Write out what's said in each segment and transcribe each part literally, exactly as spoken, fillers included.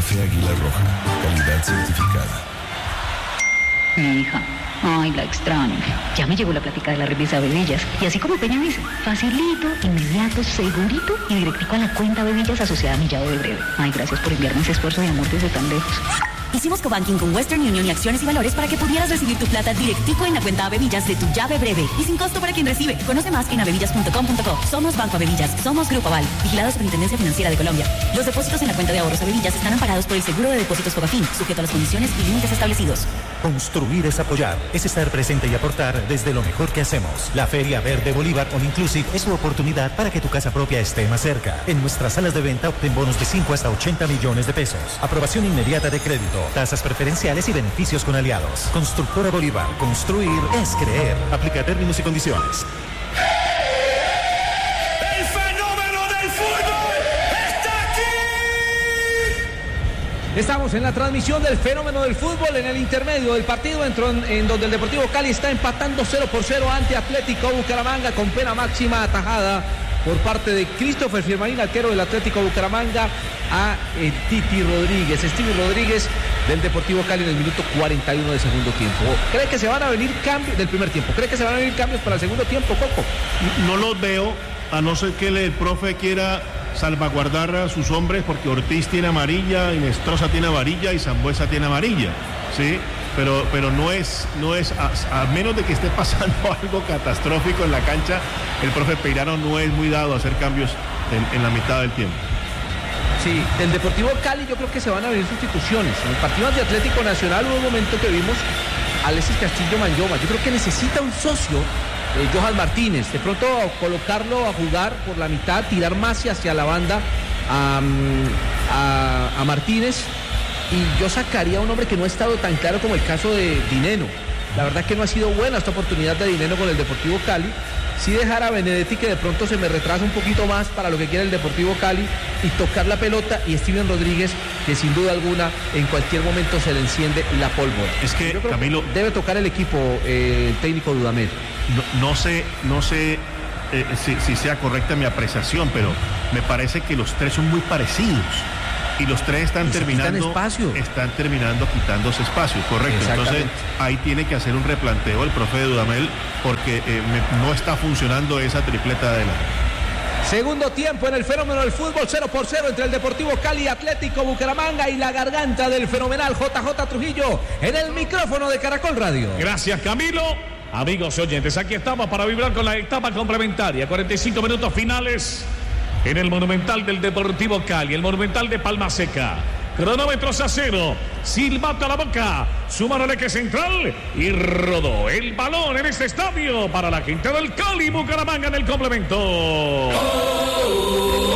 Café Águila Roja, calidad certificada. Mi hija, ay, la extraño. Ya me llegó la plática de la remesa Bebillas. Y así como Peña dice, facilito, inmediato, segurito y directico a la cuenta Bebillas asociada a mi llave de breve. Ay, gracias por enviarme ese esfuerzo de amor desde tan lejos. Hicimos cobanking con Western Union y Acciones y Valores para que pudieras recibir tu plata directico en la cuenta Bebillas de tu llave breve y sin costo para quien recibe. Conoce más en abebillas punto com punto co. Somos Banco Abebillas, somos Grupo Aval, vigilado Superintendencia Financiera de Colombia. Los depósitos en la cuenta de ahorros Abebillas están amparados por el seguro de depósitos Fogafín, sujeto a las condiciones y límites establecidos. Construir es apoyar, es estar presente y aportar desde lo mejor que hacemos. La Feria Verde Bolívar All Inclusive es tu oportunidad para que tu casa propia esté más cerca. En nuestras salas de venta obtén bonos de cinco hasta ochenta millones de pesos. Aprobación inmediata de crédito, tasas preferenciales y beneficios con aliados. Constructora Bolívar, construir es creer. Aplica términos y condiciones. ¡El fenómeno del fútbol está aquí! Estamos en la transmisión del fenómeno del fútbol en el intermedio del partido en, en donde el Deportivo Cali está empatando cero por cero ante Atlético Bucaramanga con pena máxima atajada por parte de Christopher Firmanín, arquero del Atlético Bucaramanga, a eh, Titi Rodríguez. Stevie Rodríguez del Deportivo Cali en el minuto cuarenta y uno del segundo tiempo. ¿Cree que se van a venir cambios del primer tiempo? ¿Cree que se van a venir cambios para el segundo tiempo, Coco? No los veo, a no ser que el profe quiera salvaguardar a sus hombres, porque Ortiz tiene amarilla, Inestrosa tiene amarilla y Sambuesa tiene amarilla, ¿sí? Pero, pero no es, no es a, a menos de que esté pasando algo catastrófico en la cancha, el profe Peirano no es muy dado a hacer cambios en, en la mitad del tiempo. Sí, del Deportivo Cali yo creo que se van a venir sustituciones. En el partido ante Atlético Nacional hubo un momento que vimos a Alexis Castillo Manyoma. Yo creo que necesita un socio, eh, Johan Martínez, de pronto colocarlo a jugar por la mitad, tirar más hacia la banda a, a, a Martínez. Y yo sacaría a un hombre que no ha estado tan claro como el caso de Dineno. La verdad que no ha sido buena esta oportunidad de Dineno con el Deportivo Cali. Sí dejar a Benedetti, que de pronto se me retrasa un poquito más para lo que quiere el Deportivo Cali, y tocar la pelota, y Steven Rodríguez, que sin duda alguna en cualquier momento se le enciende la pólvora. Es que, Camilo, debe tocar el equipo eh, el técnico Dudamel. No, no sé, no sé eh, si, si sea correcta mi apreciación, pero me parece que los tres son muy parecidos. Y los tres están terminando espacio. están terminando quitándose espacio, correcto. Entonces ahí tiene que hacer un replanteo el profe de Dudamel, porque eh, me, no está funcionando esa tripleta de adelante. Segundo tiempo en el fenómeno del fútbol, cero por cero entre el Deportivo Cali y Atlético Bucaramanga, y la garganta del fenomenal J J Trujillo en el micrófono de Caracol Radio. Gracias, Camilo. Amigos oyentes, aquí estamos para vibrar con la etapa complementaria, cuarenta y cinco minutos finales en el Monumental del Deportivo Cali, el Monumental de Palma Seca. Cronómetros a cero, silbato a la boca, su mano al eje central y rodó el balón en este estadio para la gente del Cali. Bucaramanga en el complemento. Oh, oh,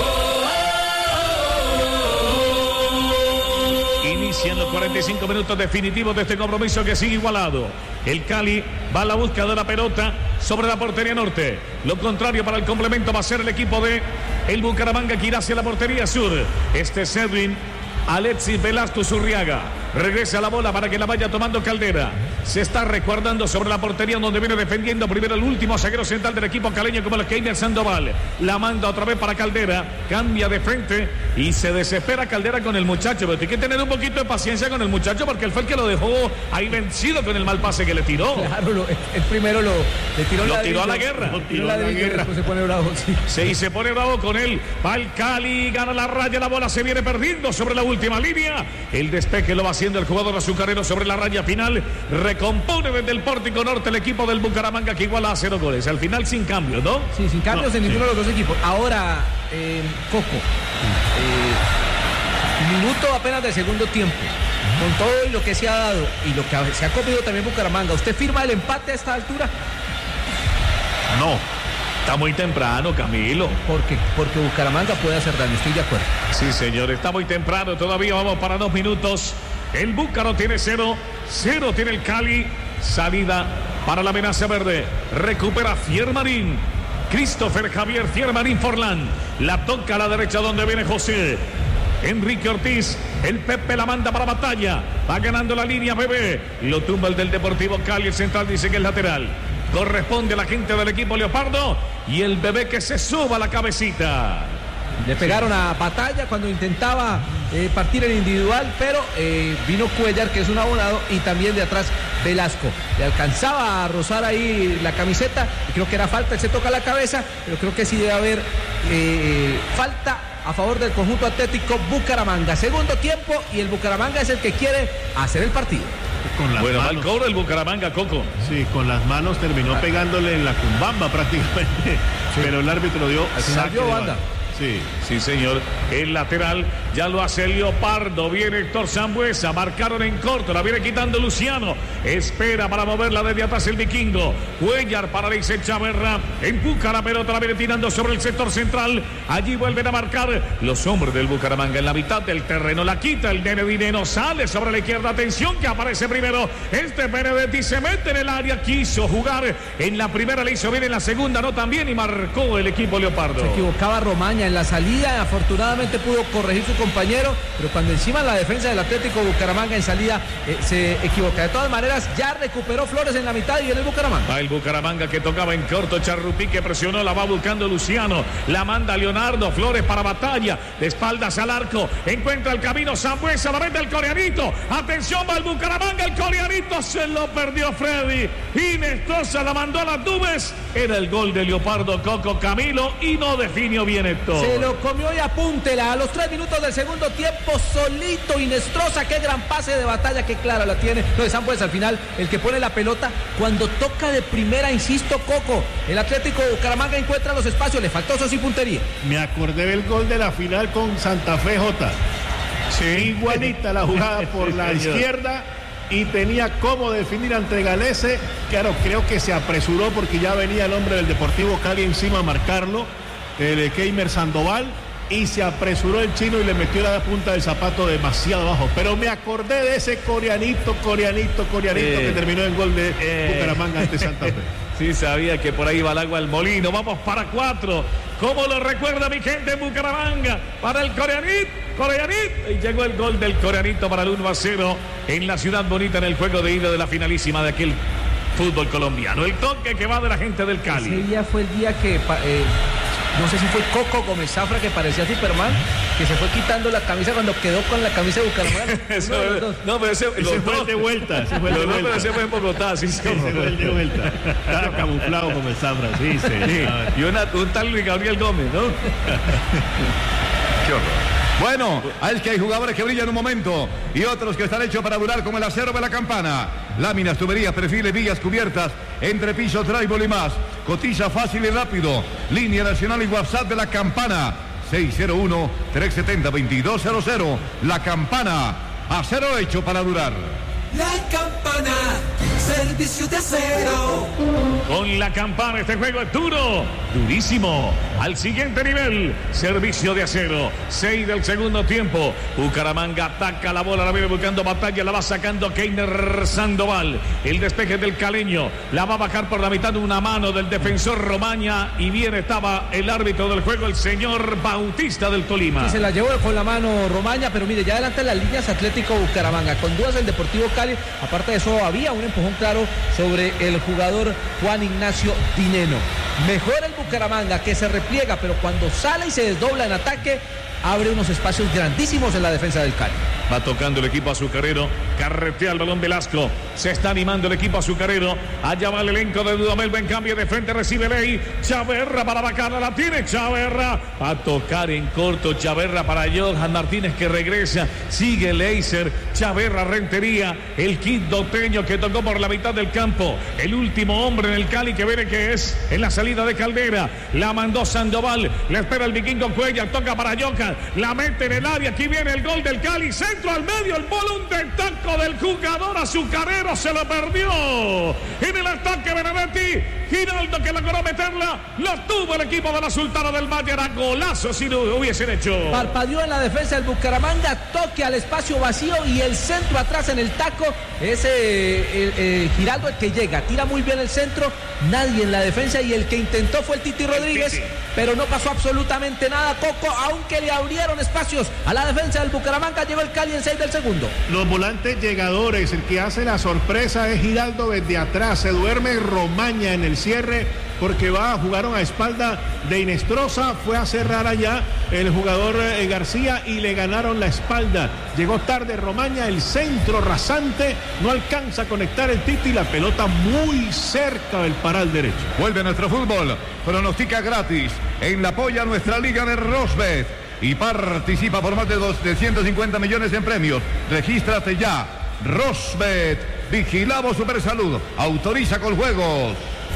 oh. Inician los cuarenta y cinco minutos definitivos de este compromiso que sigue igualado. El Cali va a la búsqueda de la pelota sobre la portería norte. Lo contrario para el complemento va a ser el equipo de el Bucaramanga, que irá hacia la portería sur. Este es Edwin Alexis Velasco Zurriaga. Regresa la bola para que la vaya tomando Caldera. Se está resguardando sobre la portería, donde viene defendiendo primero el último zaguero central del equipo caleño, como el Keiner Sandoval. La manda otra vez para Caldera. Cambia de frente y se desespera Caldera con el muchacho. Pero tiene que tener un poquito de paciencia con el muchacho, porque él fue el que lo dejó ahí vencido con el mal pase que le tiró. Claro, lo, el primero lo le tiró, lo la tiró a la guerra. guerra. Lo tiró a la guerra. Se pone bravo, sí. Sí, y se pone bravo con él. Va el Cali, gana la raya, la bola se viene perdiendo sobre la última línea. El despeje lo va haciendo el jugador azucarero sobre la raya final. Recompone desde el pórtico norte el equipo del Bucaramanga, que iguala a cero goles. Al final sin cambios, ¿no? Sí, sin cambios no, en ninguno sí. de los dos equipos. Ahora, eh, Coco, eh, minuto apenas de segundo tiempo. Con todo y lo que se ha dado y lo que se ha comido también Bucaramanga, ¿usted firma el empate a esta altura? No. Está muy temprano, Camilo. Porque, porque Bucaramanga puede hacer daño, estoy de acuerdo. Sí, señor, está muy temprano. Todavía vamos para dos minutos. El Búcaro tiene cero. Cero tiene el Cali. Salida para la amenaza verde. Recupera Fiermarín. Christopher Javier Fiermarín Forlán. La toca a la derecha donde viene José. Enrique Ortiz, el Pepe la manda para Batalla. Va ganando la línea, Bebé. Lo tumba el del Deportivo Cali. El central dice que es lateral. Corresponde a la gente del equipo Leopardo. Y el Bebé que se suba la cabecita. Le pegaron a Batalla cuando intentaba eh, partir el individual, pero eh, vino Cuellar, que es un abonado, y también de atrás Velasco. Le alcanzaba a rozar ahí la camiseta, y creo que era falta, él se toca la cabeza, pero creo que sí debe haber eh, falta a favor del conjunto Atlético Bucaramanga. Segundo tiempo, y el Bucaramanga es el que quiere hacer el partido. Con las bueno, manos. mal cobro el Bucaramanga, Coco. Sí, con las manos terminó pegándole en la cumbamba prácticamente, sí. Pero el árbitro dio saque de banda. Sí, sí, señor. El lateral ya lo hace Leopardo. Viene Héctor Sambuesa. Marcaron en corto. La viene quitando Luciano. Espera para moverla desde atrás el vikingo. Cuellar para Leise Chaverra. Empuja la pelota. La viene tirando sobre el sector central. Allí vuelven a marcar los hombres del Bucaramanga en la mitad del terreno. La quita el Nene Dineno. Sale sobre la izquierda. Atención que aparece primero. Este Benedetti se mete en el área. Quiso jugar en la primera. Le hizo bien en la segunda. No tan bien. Y marcó el equipo Leopardo. Se equivocaba Romaña en la salida, afortunadamente pudo corregir su compañero, pero cuando encima la defensa del Atlético Bucaramanga en salida eh, se equivoca. De todas maneras, ya recuperó Flores en la mitad y viene el Bucaramanga. Va el Bucaramanga que tocaba en corto, Charrupí que presionó, la va buscando Luciano, la manda Leonardo, Flores para Batalla, de espaldas al arco, encuentra el camino Sambuesa, la mete el coreanito, atención, va el Bucaramanga, el coreanito se lo perdió Freddy, Inestrosa la mandó a las nubes, era el gol de Leopardo, Coco Camilo, y no definió bien esto. Se lo comió y apúntela. A los tres minutos del segundo tiempo, solito Inestrosa. Qué gran pase de Batalla, qué clara la tiene. No, de Sambuesa al final, el que pone la pelota. Cuando toca de primera, insisto, Coco. El Atlético Bucaramanga encuentra los espacios. Le faltó eso sí puntería. Me acordé del gol de la final con Santa Fe J. Sí. Igualita la jugada por la izquierda. Y tenía cómo definir ante Galese. Claro, creo que se apresuró porque ya venía el hombre del Deportivo Cali encima a marcarlo. El Keimer Sandoval, y se apresuró el chino y le metió la punta del zapato demasiado abajo. Pero me acordé de ese coreanito, coreanito, coreanito eh, que terminó en gol de eh, Bucaramanga ante Santa Fe. Sí, sabía que por ahí va el agua al molino. Vamos para cuatro. ¿Cómo lo recuerda mi gente en Bucaramanga? Para el coreanito, coreanito. Y llegó el gol del coreanito para el uno a cero en la ciudad bonita en el juego de ida de la finalísima de aquel fútbol colombiano. El toque que va de la gente del Cali. Ese día fue el día que... Eh... No sé si fue Coco Gómez Zafra, que parecía Superman, que se fue quitando la camisa cuando quedó con la camisa de Bucaramanga. Eso, no, pero ese, ese fue el de vuelta. Ese fue el de vuelta. No, pero ese fue en Bogotá, sí, sí. Ese fue el de vuelta. Estaba camuflado como el Zafra, sí, sí. sí. Y una, un tal Luis Gabriel Gómez, ¿no? Qué horror. Bueno, es que hay jugadores que brillan un momento y otros que están hechos para durar, como el acero de la Campana. Láminas, tuberías, perfiles, vigas, cubiertas, entrepiso, drywall y más. Cotiza fácil y rápido. Línea nacional y WhatsApp de la Campana. seis cero uno, tres siete cero, dos dos cero cero. La Campana. Acero hecho para durar. La Campana. Servicio de acero. Con la Campana este juego es duro, durísimo. Al siguiente nivel, servicio de acero. seis del segundo tiempo. Bucaramanga ataca la bola, la viene buscando Batalla, la va sacando Keiner Sandoval. El despeje del caleño, la va a bajar por la mitad de una mano del defensor Romaña. Y bien estaba el árbitro del juego, el señor Bautista del Tolima. Sí, se la llevó con la mano Romaña, pero mire, ya adelante las líneas Atlético Bucaramanga. Con dudas del Deportivo Cali, aparte de eso había un empujón claro sobre el jugador Juan Ignacio Dineno. Mejor el Bucaramanga, que se repliega, pero cuando sale y se desdobla en ataque, abre unos espacios grandísimos en la defensa del Cali. Va tocando el equipo azucarero, carretea el balón Velasco, se está animando el equipo azucarero, allá va el elenco de Dudamel, buen cambio de frente, recibe Ley, Chaverra para Bacana, la tiene Chaverra, a tocar en corto Chaverra para Johan Martínez que regresa, sigue Leiser, Chaverra Rentería, el kit doteño que tocó por la mitad del campo, el último hombre en el Cali que viene que es en la salida de Caldera, la mandó Sandoval, le espera el vikingo Cuellar, toca para Johan, la mete en el área, aquí viene el gol del Cali, centro al medio, el bolón de taco del jugador azucarero, se lo perdió en el ataque Benedetti, Giraldo que logró meterla, lo tuvo el equipo de la Sultana del Valle, era golazo si no hubiesen hecho. Parpadeó en la defensa del Bucaramanga, toque al espacio vacío y el centro atrás en el taco, ese eh, eh, Giraldo el que llega, tira muy bien el centro, nadie en la defensa y el que intentó fue el Titi Rodríguez, el Titi. Pero no pasó absolutamente nada, Coco, aunque le abrieron espacios a la defensa del Bucaramanga, llegó el Cali en seis del segundo. Los volantes llegadores, el que hace la sorpresa es Giraldo desde atrás, se duerme Romaña en el cierre porque va, jugaron a espalda de Inestrosa, fue a cerrar allá el jugador eh, García y le ganaron la espalda. Llegó tarde Romaña, el centro rasante, no alcanza a conectar el Titi, la pelota muy cerca del paral derecho. Vuelve nuestro fútbol, pronostica gratis en la polla nuestra liga de Rosbet y participa por más de doscientos cincuenta millones en premios. Regístrate ya. Rosbet, vigilado Supersalud, autoriza con juegos.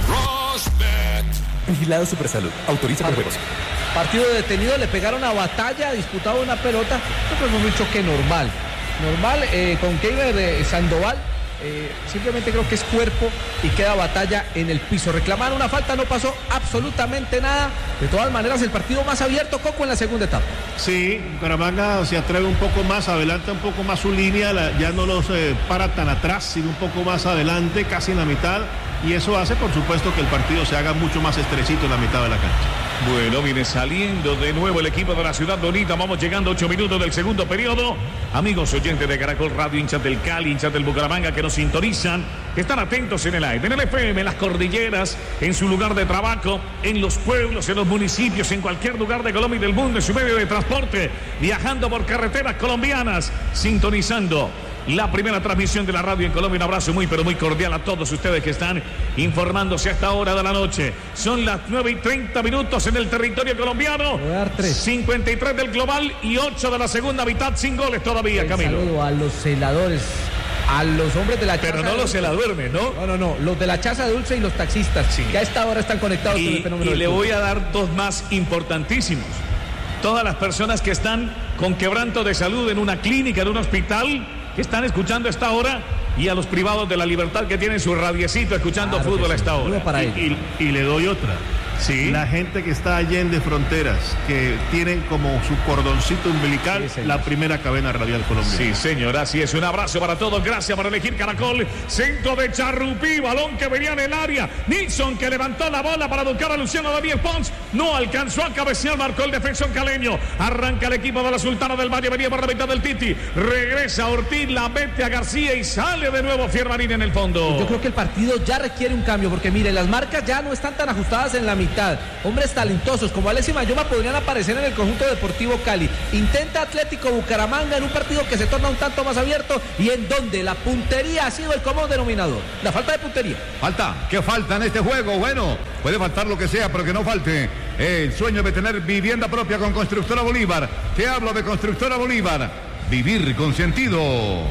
Rosbet. Vigilado Supersalud, autoriza con juegos. Partido detenido, le pegaron a Batalla, disputaba una pelota, nosotros hemos dicho que normal. Normal, eh, con Keiber de Sandoval, eh, simplemente creo que es cuerpo y queda Batalla en el piso. Reclamaron una falta, no pasó absolutamente nada. De todas maneras, el partido más abierto, Coco, en la segunda etapa. Sí, Bucaramanga se atreve un poco más, adelanta un poco más su línea, la, ya no los eh, para tan atrás, sino un poco más adelante, casi en la mitad. Y eso hace, por supuesto, que el partido se haga mucho más estrechito en la mitad de la cancha. Bueno, viene saliendo de nuevo el equipo de la Ciudad Bonita. Vamos llegando a ocho minutos del segundo periodo. Amigos oyentes de Caracol Radio, hinchas del Cali, hinchas del Bucaramanga que nos sintonizan, que están atentos en el aire, en el F M, en las cordilleras, en su lugar de trabajo, en los pueblos, en los municipios, en cualquier lugar de Colombia y del mundo, en su medio de transporte, viajando por carreteras colombianas, sintonizando la primera transmisión de la radio en Colombia. Un abrazo muy pero muy cordial a todos ustedes que están informándose a esta hora de la noche. Son las nueve y treinta minutos en el territorio colombiano. cincuenta y tres del global y ocho de la segunda mitad sin goles todavía, Camilo. Un saludo a los celadores, a los hombres de la Pero chaza no los celaduermes, ¿no? No, no, no, los de la chaza dulce y los taxistas, sí, que a esta hora están conectados y, con el fenómeno. Y le fútbol. voy a dar dos más importantísimos. Todas las personas que están con quebranto de salud en una clínica, en un hospital, que están escuchando a esta hora, y a los privados de la libertad que tienen su radiecito escuchando claro fútbol a esta hora. Para y, y, y le doy otra. Sí. La gente que está allende fronteras, que tienen como su cordoncito umbilical sí, la primera cadena radial colombiana. Sí, señor, así es. Un abrazo para todos. Gracias por elegir Caracol. Centro de Charrupí, balón que venía en el área. Nilsson que levantó la bola para buscar a Luciano Daniel Pons. No alcanzó a cabecear, marcó el defensor caleño. Arranca el equipo de la Sultana del Valle. Venía por la mitad del Titi. Regresa Ortiz, la mete a García y sale de nuevo Fiermarín en el fondo. Yo creo que el partido ya requiere un cambio, porque mire, las marcas ya no están tan ajustadas en la mitad. Hombres talentosos como Alexis Mayoma podrían aparecer en el conjunto Deportivo Cali. Intenta Atlético Bucaramanga en un partido que se torna un tanto más abierto y en donde la puntería ha sido el común denominador. La falta de puntería. Falta, ¿qué falta en este juego? Bueno, puede faltar lo que sea, pero que no falte el sueño de tener vivienda propia con Constructora Bolívar. Te hablo de Constructora Bolívar. Vivir con sentido.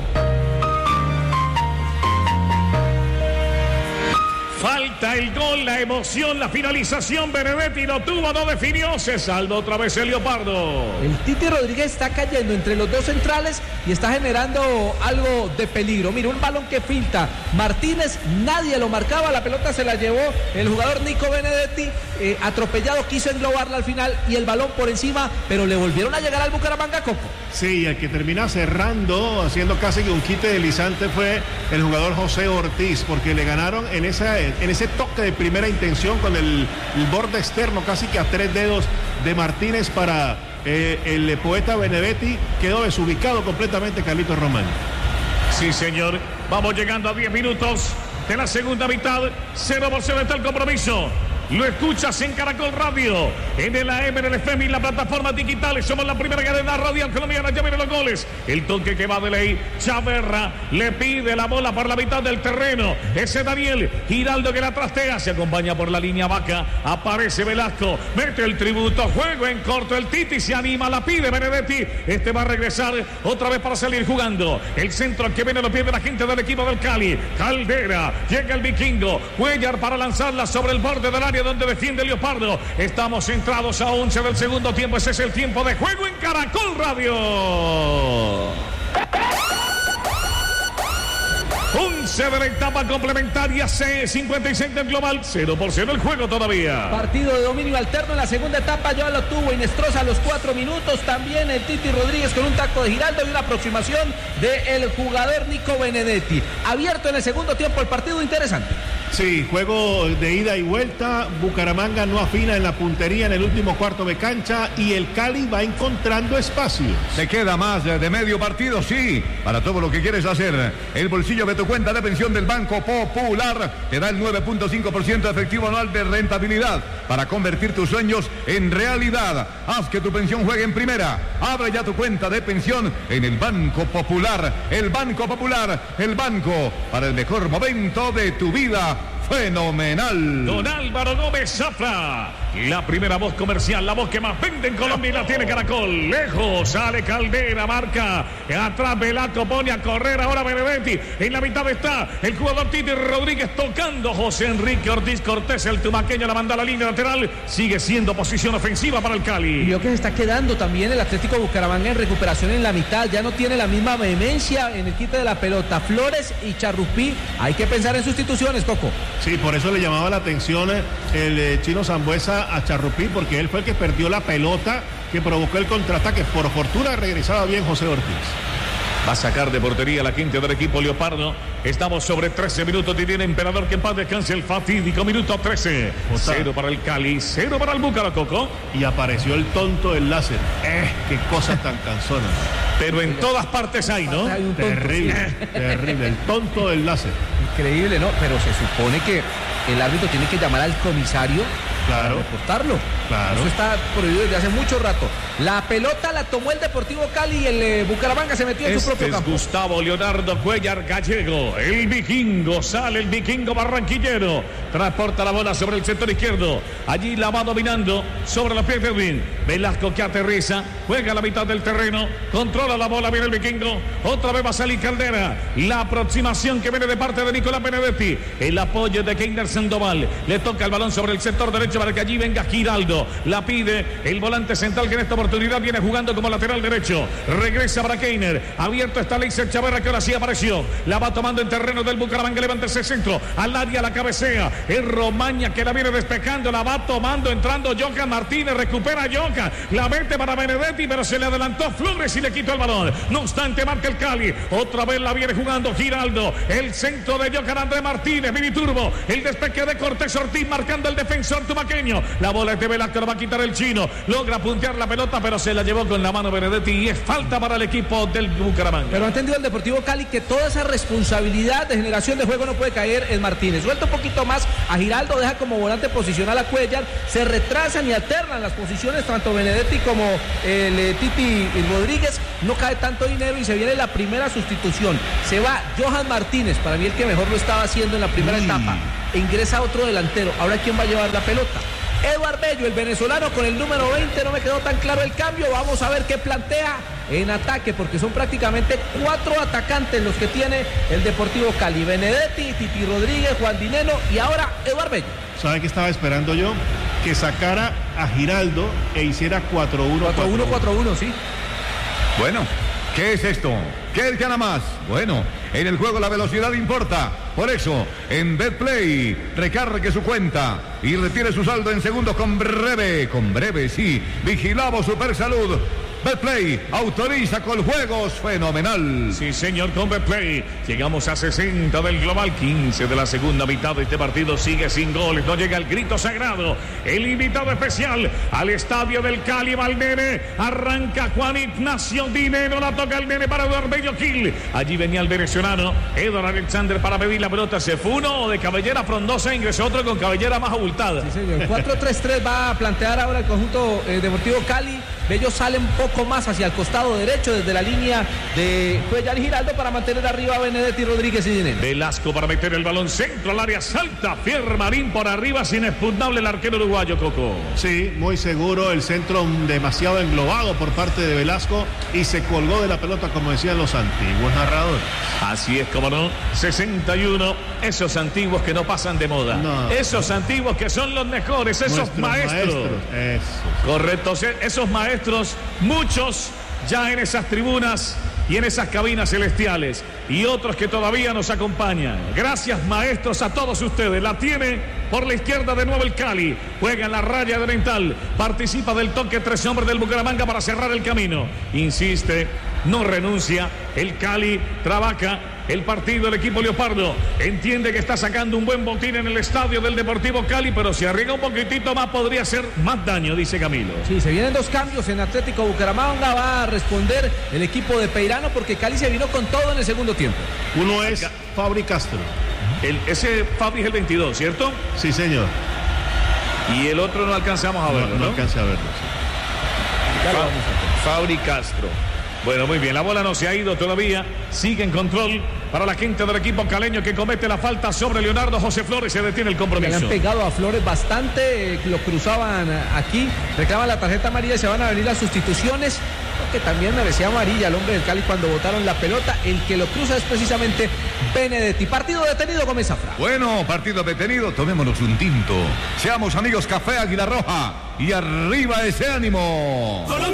Falta el gol, la emoción, la finalización. Benedetti lo tuvo, no definió. Se salva otra vez el Leopardo. El Titi Rodríguez está cayendo entre los dos centrales y está generando algo de peligro. Mira, un balón que filtra Martínez, nadie lo marcaba, la pelota se la llevó el jugador Nico Benedetti, eh, atropellado, quiso englobarla al final y el balón por encima, pero le volvieron a llegar al Bucaramanga, Coco. Sí, el que termina cerrando, haciendo casi que un quite deslizante fue el jugador José Ortiz, porque le ganaron en esa en ese toque de primera intención con el, el borde externo casi que a tres dedos de Martínez para eh, el poeta Benedetti. Quedó desubicado completamente Carlitos Román. Sí, señor. Vamos llegando a diez minutos de la segunda mitad. Cero por cero está el compromiso. Lo escuchas en Caracol Radio, en el A M, en el F M y en las plataformas digitales. Somos la primera cadena radial colombiana. Ya vienen los goles. El toque que va de ley. Chaverra le pide la bola por la mitad del terreno. Ese Daniel Giraldo que la trastea. Se acompaña por la línea Vaca. Aparece Velasco. Mete el tributo. Juego en corto. El Titi se anima. La pide Benedetti. Este va a regresar otra vez para salir jugando. El centro que viene lo pide la gente del equipo del Cali. Caldera. Llega el vikingo. Cuellar para lanzarla sobre el borde del área donde defiende Leopardo. Estamos centrados a once del segundo tiempo. Ese es el tiempo de juego en Caracol Radio. once de la etapa complementaria, C cincuenta y seis del global, cero por cero el juego todavía. Partido de dominio alterno en la segunda etapa, ya lo tuvo Inestrosa a los cuatro minutos, también el Titi Rodríguez con un taco de Giraldo y una aproximación del jugador Nico Benedetti. Abierto en el segundo tiempo el partido, interesante. Sí, juego de ida y vuelta. Bucaramanga no afina en la puntería en el último cuarto de cancha y el Cali va encontrando espacios. ¿Te queda más de medio partido? Sí, para todo lo que quieres hacer. El bolsillo de tu cuenta de pensión del Banco Popular te da el nueve punto cinco por ciento efectivo anual de rentabilidad para convertir tus sueños en realidad. Haz que tu pensión juegue en primera. Abre ya tu cuenta de pensión en el Banco Popular. El Banco Popular, el banco para el mejor momento de tu vida. Fenomenal. Don Álvaro Gómez Zafra, la primera voz comercial, la voz que más vende en Colombia y la tiene Caracol. Lejos, sale Caldera, marca. Atrás Velasco pone a correr ahora Benedetti. En la mitad está el jugador Titi Rodríguez tocando. José Enrique Ortiz Cortés, el tumaqueño, la manda a la línea lateral. Sigue siendo posición ofensiva para el Cali. Vio que se está quedando también el Atlético Bucaramanga en recuperación en la mitad. Ya no tiene la misma vehemencia en el quite de la pelota. Flores y Charrupí, hay que pensar en sustituciones, Coco. Sí, por eso le llamaba la atención el eh, chino Sambuesa a Charrupí, porque él fue el que perdió la pelota que provocó el contraataque. Por fortuna regresaba bien José Ortiz. Va a sacar de portería la quinta del equipo Leopardo. Estamos sobre trece minutos y tiene Emperador que en paz descanse el fatídico minuto trece. Cero para el Cali, cero para el Búcaro, Coco. Y apareció el tonto del láser. Eh, qué cosa tan cansona. Pero en todas partes hay, ¿no? Hay un terrible, terrible. El tonto del láser. Increíble, ¿no? Pero se supone que el árbitro tiene que llamar al comisario. Claro. Para reportarlo. Claro. Eso está prohibido desde hace mucho rato. La pelota la tomó el Deportivo Cali y el eh, Bucaramanga se metió en este su propio es campo. Gustavo Leonardo Cuellar Gallego, el vikingo, sale el vikingo barranquillero, transporta la bola sobre el sector izquierdo, allí la va dominando sobre los pies de Edwin. Velasco que aterriza, juega a la mitad del terreno, controla la bola, viene el vikingo, otra vez va a salir Caldera, la aproximación que viene de parte de Nicolás Benedetti, el apoyo de Keiner Sandoval, le toca el balón sobre el sector derecho para que allí venga Giraldo, la pide el volante central que en esta oportunidad viene jugando como lateral derecho, regresa para Keiner, abierto está Leiser Chaverra que ahora sí apareció, la va tomando en terreno del Bucaramanga, levanta ese centro, al área la cabecea, es Romaña que la viene despejando, la va tomando, entrando Johan Martínez, recupera Johan, la mete para Benedetti, pero se le adelantó Flores y le quitó el balón, no obstante marca el Cali, otra vez la viene jugando Giraldo, el centro de Johan Andrés Martínez, mini turbo, el despeje de Cortés Ortiz marcando el defensor tumaqueño, la bola es de Velasco, la va a quitar el chino, logra puntear la pelota, pero se la llevó con la mano Benedetti y es falta para el equipo del Bucaramanga. Pero ha entendido el Deportivo Cali que toda esa responsabilidad de generación de juego no puede caer en Martínez. Suelta un poquito más a Giraldo, deja como volante posicional a Cuellar, se retrasan y alternan las posiciones tanto Benedetti como el eh, Titi Rodríguez, no cae tanto dinero y se viene la primera sustitución. Se va Johan Martínez, para mí el que mejor lo estaba haciendo en la primera mm. etapa. E ingresa otro delantero. Ahora ¿quién va a llevar la pelota? Eduard Bello, el venezolano con el número veinte, no me quedó tan claro el cambio, vamos a ver qué plantea en ataque, porque son prácticamente cuatro atacantes los que tiene el Deportivo Cali, Benedetti, Titi Rodríguez, Juan Dineno y ahora Eduard Bello. ¿Sabe qué estaba esperando yo? Que sacara a Giraldo e hiciera cuatro uno cuatro uno cuatro uno, sí. Bueno, ¿qué es esto? ¿Qué gana más? Bueno, en el juego la velocidad importa. Por eso, en Betplay, recargue su cuenta y retire su saldo en segundos con breve. Con breve, sí. Vigilamos Super Salud. Betplay autoriza con juegos fenomenal. Sí, señor, con Betplay. Llegamos a sesenta del global, quince de la segunda mitad de este partido. Sigue sin goles, no llega el grito sagrado. El invitado especial al estadio del Cali, va el nene. Arranca Juan Ignacio Dineno, la toca el nene para Eduard Bello Gil. Allí venía el venezolano Eduard Alexander para pedir la pelota. Se fue uno de cabellera frondosa, ingresó otro con cabellera más abultada. Sí, señor. cuatro tres tres va a plantear ahora el conjunto eh, Deportivo Cali. Bello sale un poco más hacia el costado derecho desde la línea de Cuellar y Giraldo para mantener arriba a Benedetti, Rodríguez y Dineno. Velasco para meter el balón centro al área, salta Fiermarín por arriba, sin inexpugnable el arquero uruguayo, Coco. Sí, muy seguro, el centro demasiado englobado por parte de Velasco y se colgó de la pelota, como decían los antiguos narradores. Así es, como no, sesenta y uno, esos antiguos que no pasan de moda, no. Esos antiguos que son los mejores, esos Nuestros maestros, maestros. Eso. Correcto, esos maestros, muchos ya en esas tribunas y en esas cabinas celestiales y otros que todavía nos acompañan. Gracias, maestros, a todos ustedes. La tiene por la izquierda de nuevo el Cali, juega en la raya de oriental, participa del toque tres hombres del Bucaramanga para cerrar el camino, insiste, no renuncia, el Cali trabaja el partido el equipo leopardo. Entiende que está sacando un buen botín en el estadio del Deportivo Cali, pero si arriesga un poquitito más podría hacer más daño, dice Camilo. Sí, se vienen dos cambios en Atlético Bucaramanga. Va a responder el equipo de Peirano porque Cali se vino con todo en el segundo tiempo. Uno es Fabri Castro. El, ese Fabri es el veintidós, ¿cierto? Sí, señor. Y el otro no alcanzamos a verlo, ¿no? No, no alcancé a verlo, sí. Fa Fabri Castro. Bueno, muy bien, la bola no se ha ido todavía, sigue en control para la gente del equipo caleño que comete la falta sobre Leonardo José Flores, se detiene el compromiso. Le han pegado a Flores bastante, eh, lo cruzaban aquí, reclaman la tarjeta amarilla y se van a venir las sustituciones, porque también merecía amarilla el hombre del Cali cuando botaron la pelota. El que lo cruza es precisamente Benedetti. Partido detenido, Gómez Zafra. Bueno, partido detenido, tomémonos un tinto. Seamos amigos, Café Águila Roja y arriba ese ánimo.